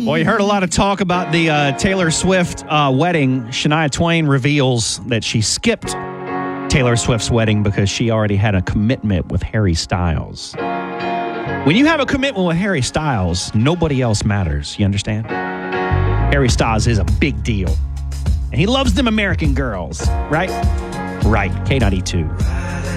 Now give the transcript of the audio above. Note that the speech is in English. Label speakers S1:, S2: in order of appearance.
S1: Well, you heard a lot of talk about the Taylor Swift wedding. Shania Twain reveals that she skipped Taylor Swift's wedding because she already had a commitment with Harry Styles. When you have a commitment with Harry Styles, nobody else matters. You understand? Harry Styles is a big deal. And he loves them American girls, right? Right. K92.